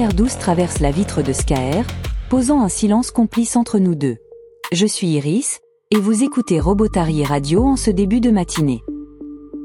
lumière douce traverse la vitre de Skaer, posant un silence complice entre nous deux. Je suis Iris, et vous écoutez Robotary Radio en ce début de matinée.